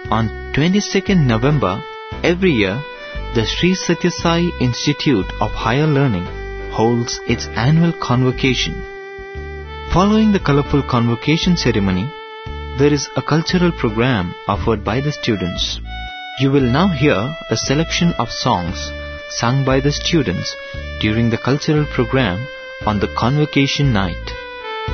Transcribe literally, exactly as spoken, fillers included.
On twenty-second November, every year, the Sri Satya Sai Institute of Higher Learning holds its annual convocation. Following the colorful convocation ceremony, there is a cultural program offered by the students. You will now hear a selection of songs sung by the students during the cultural program on the convocation night.